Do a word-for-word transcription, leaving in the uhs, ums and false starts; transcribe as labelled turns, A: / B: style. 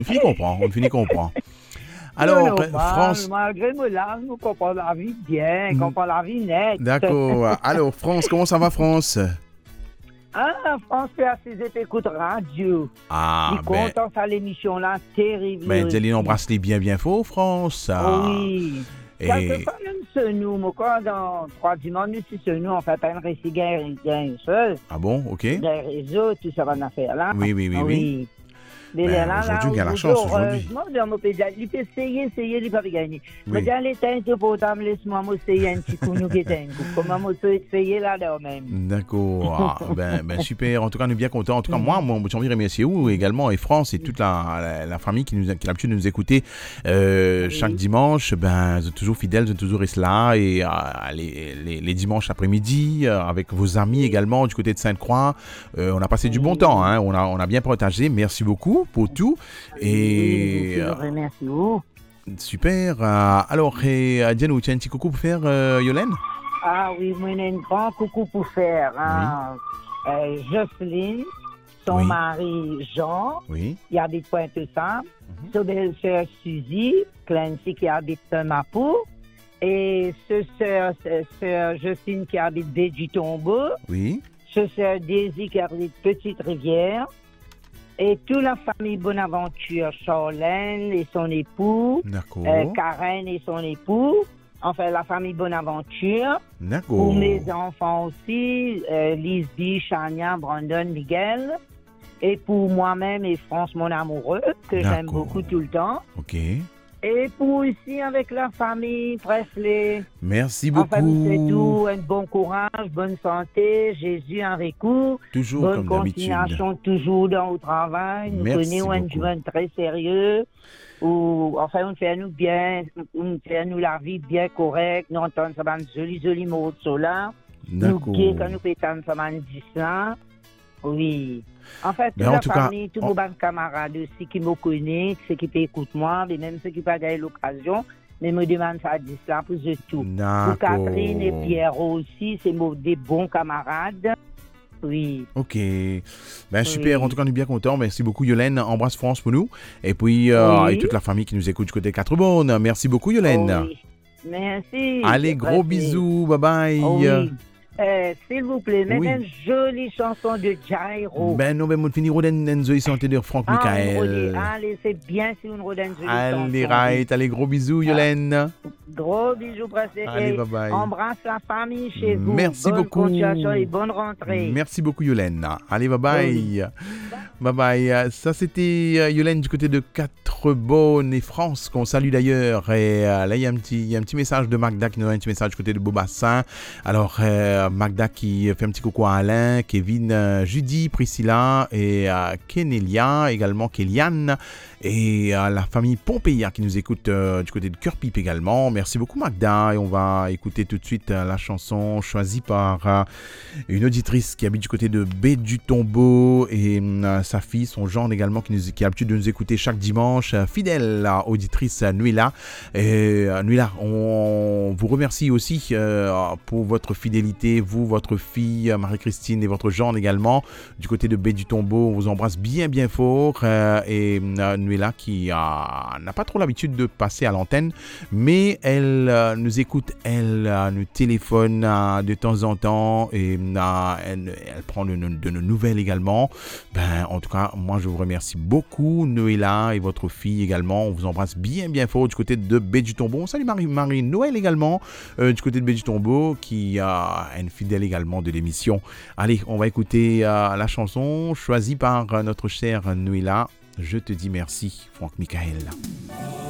A: On finit comprend, on finit comprend.
B: Alors,
A: Alors, France...
B: malgré mon larme, on comprend la vie bien, on comprend la vie nette.
A: D'accord. Alors, France, comment ça va, France?
B: Ah, France fait à ses écoutes radio.
A: Ah,
B: Il
A: ben...
B: content à l'émission là, terrible.
A: Ben, Zéline, embrasse-les bien, bien fort, France.
B: Oh, oui.
A: Et...
B: Quelquefois, même ce nous, moi, quand dans trois dimanches, nous, si ce nous, on fait pas une récit gain seul.
A: Ah bon, ok.
B: Les réseaux, tout ça va en faire là.
A: Oui, oui, oui,
B: oui.
A: oui.
B: Mais
A: Ben,
B: là,
A: aujourd'hui,
B: là,
A: il y a la chance, aujourd'hui.
B: Heureusement, dans mon pays, il peut essayer, essayer, il peut pas gagner. Mais dans les temps, tu peux pas me laisser moi essayer un petit coup, nous qui est un coup. Comment moi, tu essayer là-dedans même.
A: D'accord. Ah, ben, ben, super. En tout cas, on est bien contents. En tout cas, moi, moi j'ai envie de remercier vous également et France et toute la, la, la famille qui, nous, qui a l'habitude de nous écouter euh, oui. chaque dimanche. Ben, vous êtes toujours fidèles, vous êtes toujours restés là. Et euh, les, les, les dimanches après-midi, euh, avec vos amis également du côté de Sainte-Croix. Euh, on a passé du bon temps. Hein. On, a, on a bien partagé. Merci beaucoup pour tout. Et
B: oui, je remercie vous.
A: Super. Euh, alors, euh, Diane, tu as un petit coucou pour faire, euh, Yolène?
B: Ah oui, moi, j'ai un grand coucou pour faire. Hein. Oui. Euh, Jocelyne, son oui. mari Jean,
A: oui.
B: qui habite Pointe-Sable, mm-hmm. sa belle-sœur Suzy, Clancy qui habite Mapou, et ce sœur, sœur Jocelyne qui habite Bédu-Tombeau,
A: oui.
B: ce sœur Daisy qui habite Petite-Rivière, et toute la famille Bonaventure, Charlène et son époux, euh, Karen et son époux, enfin la famille Bonaventure.
A: D'accord.
B: Pour mes enfants aussi, euh, Lisby, Chania, Brandon, Miguel. Et pour moi-même et France, mon amoureux, que j'aime beaucoup tout le temps.
A: Ok.
B: Et pour ici, avec la famille Presley.
A: Merci beaucoup.
B: Enfin, c'est tout. Un bon courage, bonne santé, Jésus avec vous.
A: Toujours
B: bonne
A: comme d'habitude.
B: Bonne continuation, toujours dans le travail. Nous connaissons un jeune très sérieux. Ou, enfin, on fait nous bien, on fait nous la vie bien correcte. Nous entendons ça, un joli, joli mot de cela. Nous gué quand nous pétons ça, un dix ans. Oui. En fait, toute
A: en
B: la
A: tout
B: famille,
A: cas,
B: tous mes bons camarades aussi qui me connaissent, ceux qui écoutent moi, mais même ceux qui n'ont pas eu l'occasion, mais me demandent ça à dix là pour eux tout. Pour Catherine et Pierre aussi, c'est des bons camarades. Oui.
A: Ok. Ben, super. Oui. En tout cas, on est bien contents. Merci beaucoup, Yolène. Embrasse France pour nous. Et puis, euh, oui. et toute la famille qui nous écoute du côté Quatre-Bonnes. Merci beaucoup, Yolène.
B: Oui. Merci.
A: Allez, gros Merci. bisous. Bye bye.
B: Oh, oui. Euh, s'il vous plaît, même oui. une jolie chanson de Jairo.
A: Ben non, ben on finit Roden Enzo et santé de Franck
B: ah,
A: Michael.
B: Allez, c'est bien si on Roden Enzo.
A: Allez, right. Allez, gros bisous, Yolène.
B: Ah, gros bisous, Pressé.
A: Allez, bye bye.
B: Embrasse la famille chez vous.
A: Merci
B: bonne
A: beaucoup.
B: Continuation et bonne rentrée.
A: Merci beaucoup, Yolène. Allez, bye bye. Oui. Bye bye. Ça, c'était Yolène du côté de Quatre-Bonnes et France, qu'on salue d'ailleurs. Et euh, là, il y, y a un petit message de Magda qui nous a un petit message du côté de Beaubassin. Alors, euh, Magda qui fait un petit coucou à Alain, Kevin, euh, Judy, Priscilla et euh, Kenelia, également Kéliane. Et euh, la famille Pompeia qui nous écoute euh, du côté de Cœur-Pipe également. Merci beaucoup, Magda. Et on va écouter tout de suite euh, la chanson choisie par euh, une auditrice qui habite du côté de Bédu-Tombeau et euh, sa fille, son gendre également, qui, nous, qui a l'habitude de nous écouter chaque dimanche. Euh, fidèle euh, auditrice euh, Nuila. Et euh, Nuila, on vous remercie aussi euh, pour votre fidélité, vous, votre fille, euh, Marie-Christine et votre gendre également. Du côté de Bédu-Tombeau, on vous embrasse bien, bien fort. Euh, et euh, Nuila qui euh, n'a pas trop l'habitude de passer à l'antenne, mais elle euh, nous écoute, elle euh, nous téléphone euh, de temps en temps et euh, elle, elle prend de, de nos nouvelles également. Ben, en tout cas, moi je vous remercie beaucoup, Nuila et votre fille également. On vous embrasse bien bien fort du côté de Bédu-Tombeau. Salut Marie, Marie Noël également euh, du côté de Bédu-Tombeau qui euh, est une fidèle également de l'émission. Allez, on va écouter euh, la chanson choisie par euh, notre chère Nuila. Je te dis merci, Franck Michael.